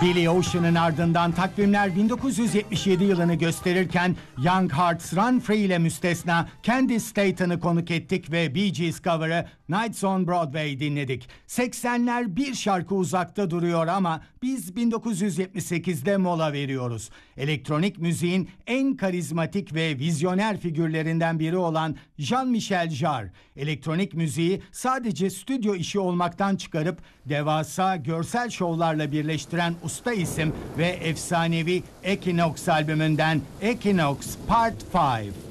Billy Ocean'ın ardından takvimler 1977 yılını gösterirken Young Hearts Run Free ile müstesna Candy Staten'ı konuk ettik ve Bee Gees cover'ı Nights on Broadway dinledik. 80'ler bir şarkı uzakta duruyor ama biz 1978'de mola veriyoruz. Elektronik müziğin en karizmatik ve vizyoner figürlerinden biri olan Jean-Michel Jarre, elektronik müziği sadece stüdyo işi olmaktan çıkarıp devasa görsel şovlarla birleştiren usta isim ve efsanevi Equinox albümünden Equinox Part 5.